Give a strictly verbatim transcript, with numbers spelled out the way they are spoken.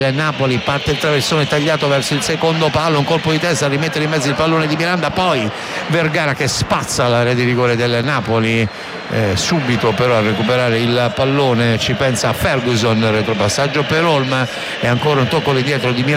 Napoli, parte il traversone tagliato verso il secondo palo, un colpo di testa a rimettere in mezzo il pallone di Miranda, poi Vergara che spazza l'area di rigore del Napoli, eh, subito però a recuperare il pallone ci pensa Ferguson, retropassaggio per Olma e ancora un tocco di dietro di Miranda